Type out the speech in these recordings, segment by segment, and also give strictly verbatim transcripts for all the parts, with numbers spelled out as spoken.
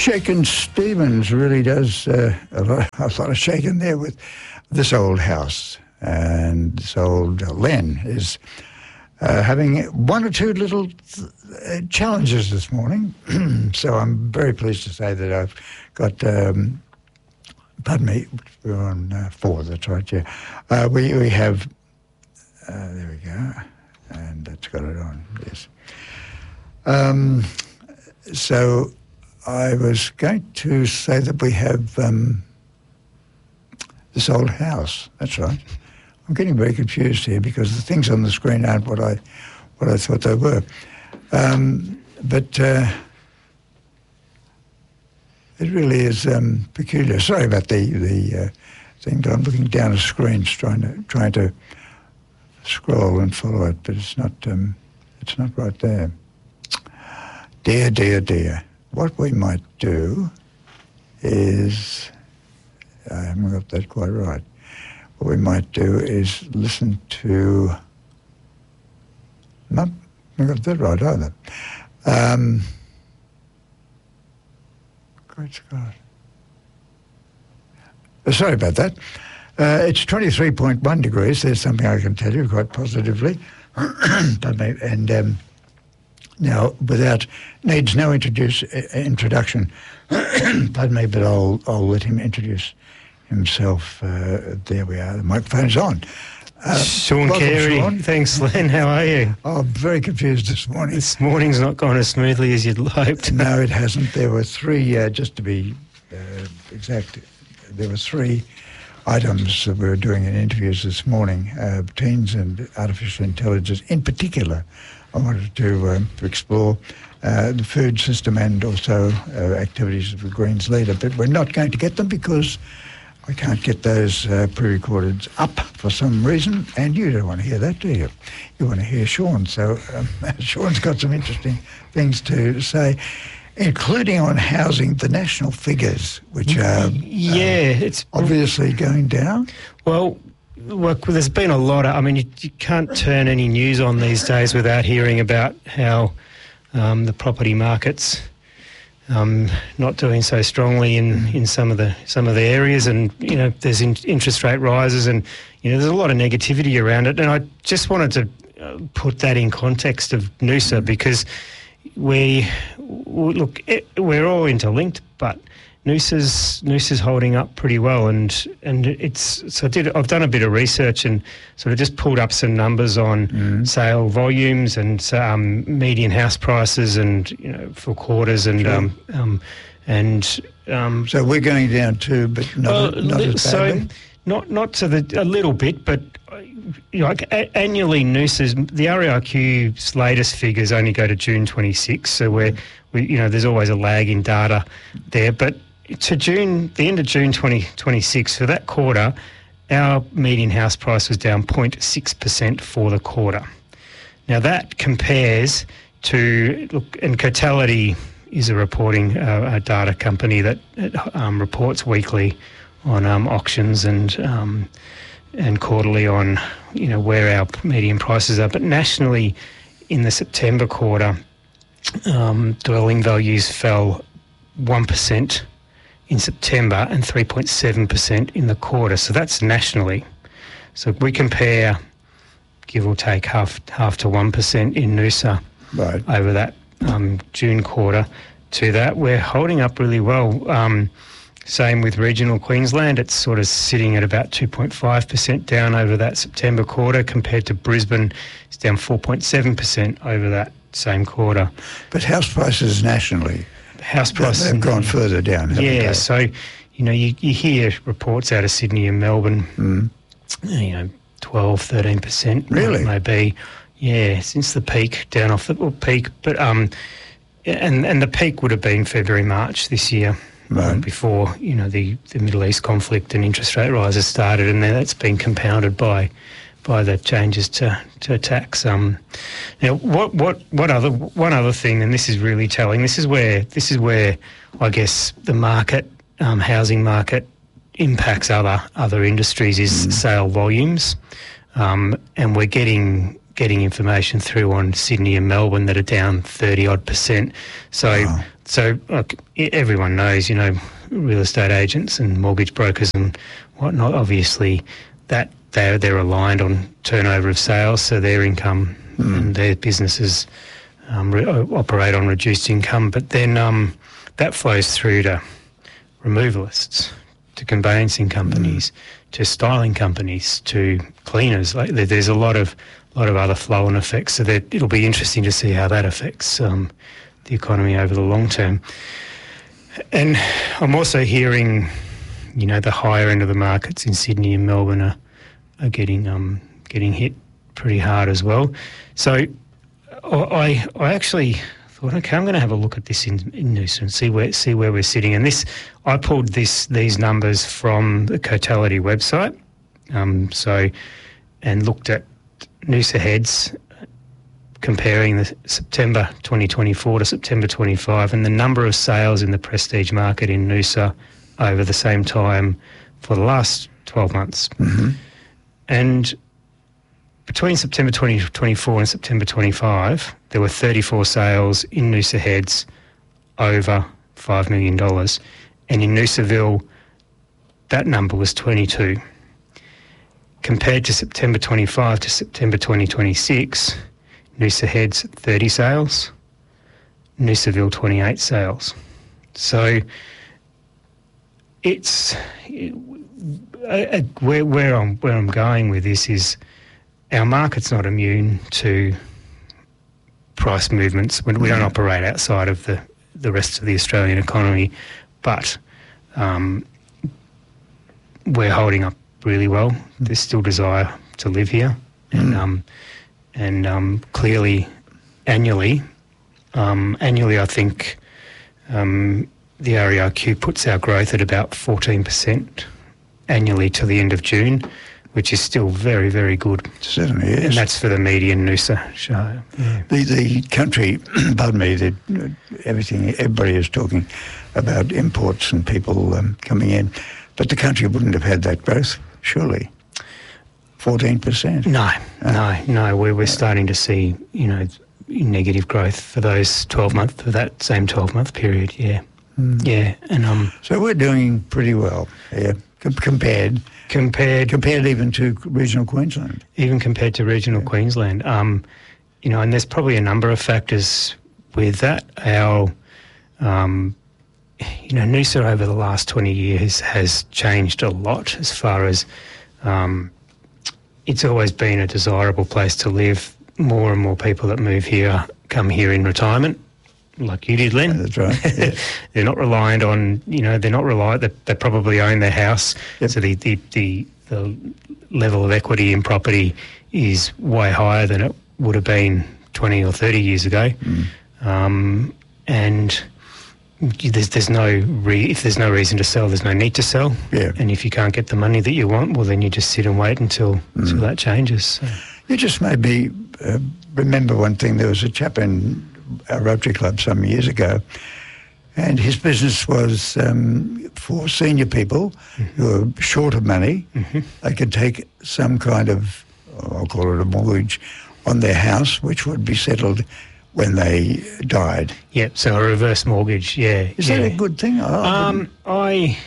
Shakin' Stevens really does uh, a, lot, a lot of shaking there with this old house. And this old uh, Len is uh, having one or two little uh, challenges this morning. So I'm very pleased to say that I've got, um, pardon me, we're on uh, four, that's right, yeah. Uh, we, we have, uh, there we go, and that's got it on, yes. Um, so I was going to say that we have um, this old house, that's right. I'm getting very confused here because the things on the screen aren't what I what I thought they were. Um, but uh, it really is um, peculiar. Sorry about the the uh, thing, but I'm looking down at screens trying to trying to scroll and follow it, but it's not um, it's not right there. Dear, dear, dear. What we might do is I haven't got that quite right. What we might do is listen to... No, I haven't got that right either. Um, great Scott. Uh, sorry about that. Uh, it's twenty-three point one degrees. There's something I can tell you quite positively. Pardon me. And um, now, without... Needs no introduce, uh, introduction. Pardon me, but I'll, I'll let him introduce himself. Uh, there we are. The microphone's on. Uh, Sean Carey. Sean. Thanks, Len. How are you? Oh, I'm very confused this morning. This morning's not gone as smoothly as you'd hoped. No, it hasn't. There were three, uh, just to be uh, exact, there were three items that we were doing in interviews this morning, uh, teens and artificial intelligence. In particular, I wanted to um, explore uh, the food system and also uh, activities of the Greens leader, but we're not going to get them because I can't get those uh, pre-recordeds up for some reason, and you don't want to hear that, do you? You want to hear Sean. So um, Sean's got some interesting things to say, including on housing, the national figures, which are yeah, uh, it's obviously going down. Well, look, there's been a lot of, I mean, you, you can't turn any news on these days without hearing about how um, the property markets Um, not doing so strongly in, in some of the some of the areas, and you know there's in, interest rate rises, and you know there's a lot of negativity around it. And I just wanted to uh, put that in context of Noosa, because we look it, we're all interlinked, but Noosa's Noosa's holding up pretty well, and and it's so I did I've done a bit of research and sort of just pulled up some numbers on mm. sale volumes and um, median house prices, and you know for quarters, and sure. um, um and um, so we're going down too, but not, well, not as badly. So not not to the a little bit, but you know, like a, annually Noosa's the R A I Q's latest figures only go to June twenty-sixth, so we're we you know there's always a lag in data there, but to June, the end of June twenty twenty-six, for that quarter, our median house price was down zero point six percent for the quarter. Now that compares to, look, and Cotality is a reporting uh, a data company that um, reports weekly on um, auctions and um, and quarterly on, you know, where our median prices are. But nationally, in the September quarter, um, dwelling values fell one percent in September and three point seven percent in the quarter. So that's nationally. So if we compare, give or take, half half to one percent in Noosa right. over that um, June quarter to that, we're holding up really well. Um, same with regional Queensland. It's sort of sitting at about two point five percent down over that September quarter, compared to Brisbane, it's down four point seven percent over that same quarter. But house prices nationally, house prices have gone further down, haven't yeah, they? So, you know, you, you hear reports out of Sydney and Melbourne, mm. you know, twelve, thirteen percent. Really? Maybe. Yeah, since the peak, down off the well, peak. But, um, and, and the peak would have been February, March this year, right. um, before, you know, the, the Middle East conflict and interest rate rises started, and then that's been compounded by by the changes to, to tax. Um, now, what what what other one other thing, and this is really telling. This is where this is where I guess the market, um, housing market, impacts other other industries is mm. sale volumes, um, and we're getting getting information through on Sydney and Melbourne that are down thirty odd percent. So, Wow. so look, e- everyone knows, you know, real estate agents and mortgage brokers and whatnot. Obviously, that they're they're aligned on turnover of sales, so their income mm. and their businesses um, re- operate on reduced income. But then um, that flows through to removalists, to conveyancing companies, mm. to styling companies, to cleaners. Like there, there's a lot of lot of other flow and effects. So that it'll be interesting to see how that affects um, the economy over the long term. And I'm also hearing, you know, the higher end of the markets in Sydney and Melbourne are, are getting um, getting hit pretty hard as well. So I I actually thought, okay, I'm going to have a look at this in, in Noosa and see where see where we're sitting. And this, I pulled this these numbers from the Cotality website. Um, so and looked at Noosa heads, comparing the September twenty twenty-four to September twenty-five, and the number of sales in the prestige market in Noosa over the same time for the last twelve months. Mm-hmm. And between September twenty twenty-four and September twenty-five, there were thirty-four sales in Noosa heads over five million dollars. And in Noosaville, that number was twenty-two. Compared to September twenty-five to September twenty twenty-six, Noosa heads thirty sales, Noosaville twenty-eight sales. So it's it, uh, where where I'm where I'm going with this is our market's not immune to price movements. We, we don't operate outside of the the rest of the Australian economy, but um, we're holding up really well. There's still desire to live here, and Mm. um, and um, clearly, annually, um, annually, I think um, the R E I Q puts our growth at about fourteen percent annually to the end of June, which is still very, very good. Certainly is. And that's for the median Noosa show. Yeah. The the country, pardon me, the, everything, everybody is talking about imports and people um, coming in, but the country wouldn't have had that growth, surely. fourteen percent. No, no, no. We're we're starting to see, you know, negative growth for those twelve month for that same twelve month period. Yeah, Mm. yeah, and um, So we're doing pretty well here, com- compared, compared compared even to regional Queensland. even compared to regional Queensland, um, you know, and there's probably a number of factors with that. Our, um, you know, Noosa over the last twenty years has changed a lot as far as um, it's always been a desirable place to live. More and more people that move here come here in retirement, like you did, Len. That's right. Yeah. They're not reliant on, you know, they're not reliant, they, they probably own their house. Yep. So the, the, the, the level of equity in property is way higher than it would have been twenty or thirty years ago. Mm. Um, and there's, there's no re, if there's no reason to sell, there's no need to sell. Yeah. And if you can't get the money that you want, well, then you just sit and wait until, Mm. until that changes. So. You just made me uh, remember one thing. There was a chap in our Rotary Club some years ago, and his business was um, for senior people mm-hmm. who are short of money. Mm-hmm. They could take some kind of, I'll call it a mortgage, on their house, which would be settled when they died. Yeah, so a reverse mortgage, yeah. Is yeah. that a good thing? I Um, I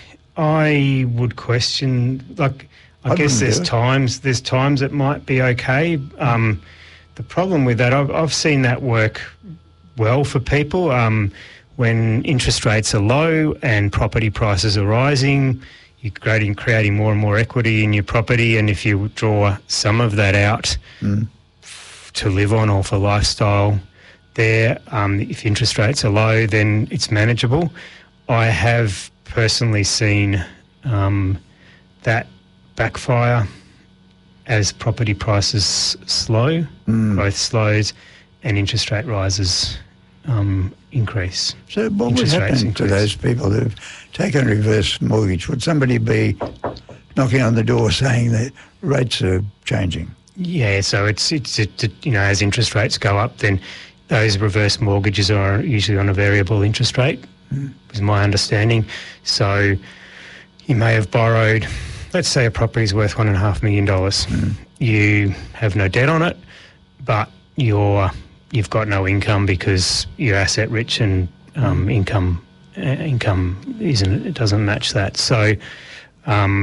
I would question, like, I, I guess wouldn't there's do it. times there's times it might be okay. Um, the problem with that, I've, I've seen that work well for people. Um, when interest rates are low and property prices are rising, you're creating, creating more and more equity in your property, and if you draw some of that out Mm. f- to live on or for lifestyle there, um, if interest rates are low, then it's manageable. I have personally seen um, that backfire as property prices slow, Mm. growth slows, and interest rate rises um, increase. So what would Interest rates happen to increase. those people who've taken a reverse mortgage? Would somebody be knocking on the door saying that rates are changing? Yeah, so it's it's it, it, you know, as interest rates go up, then those reverse mortgages are usually on a variable interest rate, mm. is my understanding. So you may have borrowed, let's say a property is worth one and a half million dollars. Mm. You have no debt on it, but you're you've got no income because you're asset rich and um, income uh, income isn't it doesn't match that. So. Um,